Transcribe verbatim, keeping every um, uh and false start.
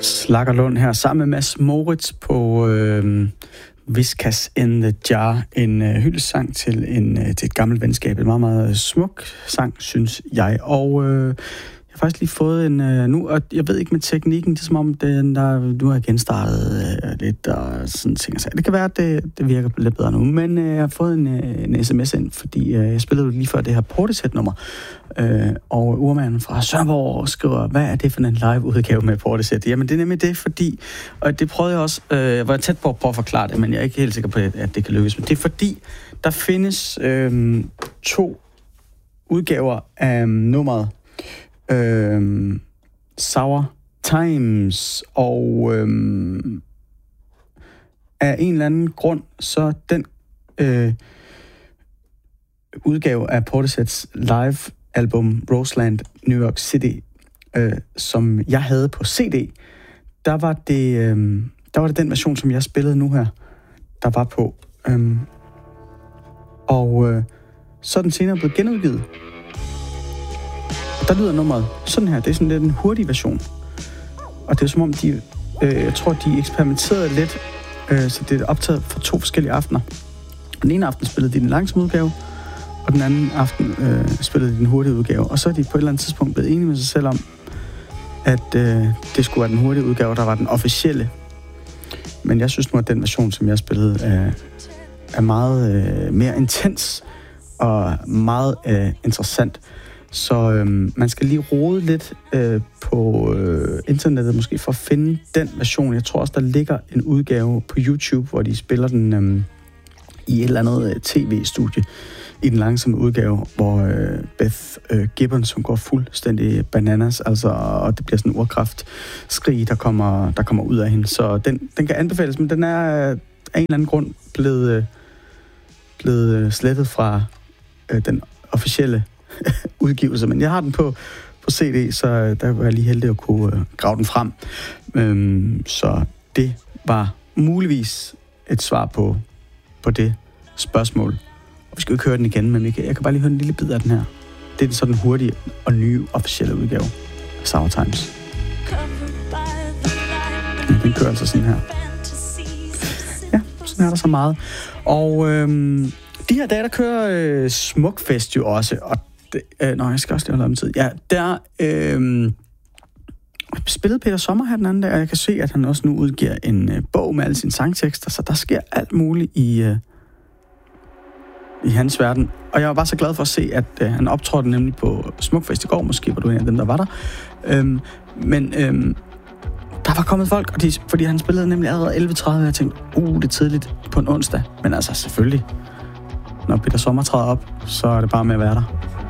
Slaggerlund her sammen med Mads Moritz på øh, Whiskas in the Jar. En øh, hyldesang til, en, øh, til et gammelt venskab. En meget, meget smuk sang, synes jeg. Og øh, jeg har faktisk lige fået en øh, nu, og jeg ved ikke med teknikken, det er som om, den der, nu har jeg genstartet øh, lidt og sådan ting. Så det kan være, at det, det virker lidt bedre nu, men øh, jeg har fået en, øh, en sms ind, fordi øh, jeg spillede lige før det her Portishead-nummer, øh, og urmanden fra Sønderborg skriver, hvad er det for en live-udgave med Portishead? Jamen, det er nemlig det, fordi, og det prøvede jeg også, øh, jeg var tæt på, på at forklare det, men jeg er ikke helt sikker på, at det kan lykkes. Men det er fordi, der findes øh, to udgaver af nummeret, Øhm, Sour Times, og øhm, af en eller anden grund, så den øh, udgave af Portisheads live-album Roseland New York City, øh, som jeg havde på C D, der var det, øh, der var det den version, som jeg spillede nu her, der var på. Øhm, og øh, så er den senere blevet genudgivet. Der lyder nummeret sådan her. Det er sådan lidt en hurtig version. Og det er som om, de, øh, jeg tror, de eksperimenterede lidt, øh, så det er optaget for to forskellige aftener. Den ene aften spillede de den langsomme udgave, og den anden aften øh, spillede de den hurtige udgave. Og så er de på et eller andet tidspunkt blevet enige med sig selv om, at øh, det skulle være den hurtige udgave, der var den officielle. Men jeg synes nu, at den version, som jeg spillede, er, er meget øh, mere intens og meget øh, interessant. Så øhm, man skal lige rode lidt øh, på øh, internettet måske for at finde den version. Jeg tror også, der ligger en udgave på YouTube, hvor de spiller den øh, i et eller andet øh, tv-studie i den langsomme udgave, hvor øh, Beth øh, Gibbons, hun går fuldstændig bananas, altså, og det bliver sådan en urkraft-skrig, der kommer, der kommer ud af hende. Så den, den kan anbefales, men den er øh, af en eller anden grund blevet, øh, blevet øh, slettet fra øh, den officielle udgivelse, men jeg har den på, på C D, så der var jeg lige heldig at kunne øh, grave den frem. Øhm, så det var muligvis et svar på, på det spørgsmål. Og vi skal jo ikke høre den igen, men jeg kan, jeg kan bare lige høre en lille bid af den her. Det er sådan en hurtige og nye officielle udgave af Sour Times. Ja, den kører altså sådan her. Ja, sådan er der så meget. Og øhm, de her dage, der kører øh, Smukfest jo også, og Øh, nå, jeg skal også lige holde om tid. Ja, der øh, spillede Peter Sommer her den anden dag, og jeg kan se, at han også nu udgiver en øh, bog med alle sine sangtekster, så der sker alt muligt i, øh, i hans verden. Og jeg var bare så glad for at se, at øh, han optrådte nemlig på Smukfest i går, måske var du en af dem, der var der. Øh, men øh, der var kommet folk, og de, fordi han spillede nemlig allerede elleve tredive, og jeg tænkte, uh, det er tidligt på en onsdag. Men altså, selvfølgelig, når Peter Sommer træder op, så er det bare med at være der.